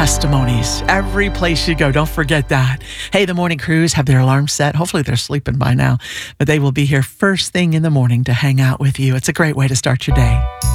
testimonies every place you go. Don't forget that. Hey, the morning crews have their alarms set. Hopefully they're sleeping by now, but they will be here first thing in the morning to hang out with you. It's a great way to start your day.